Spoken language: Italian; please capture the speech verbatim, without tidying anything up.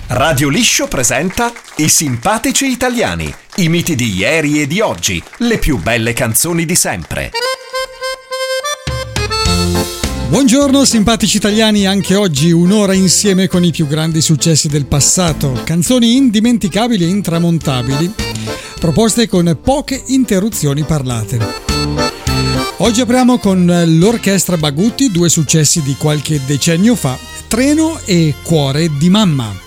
Radio Liscio presenta I simpatici italiani, i miti di ieri e di oggi, le più belle canzoni di sempre. Buongiorno simpatici italiani, anche oggi un'ora insieme con i più grandi successi del passato, canzoni indimenticabili e intramontabili, proposte con poche interruzioni parlate. Oggi apriamo con l'Orchestra Bagutti, due successi di qualche decennio fa, Treno e Cuore di mamma.